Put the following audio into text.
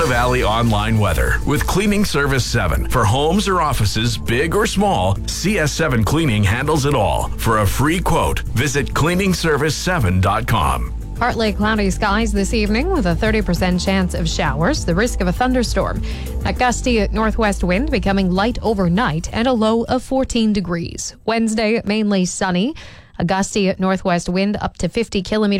Valley online weather with Cleaning Service 7. For homes or offices, big or small, CS7 Cleaning handles it all. For a free quote, visit cleaningservice7.com. Partly cloudy skies this evening with a 30% chance of showers, the risk of a thunderstorm. A gusty northwest wind becoming light overnight and a low of 14 degrees. Wednesday, mainly sunny. A gusty northwest wind up to 50 kilometers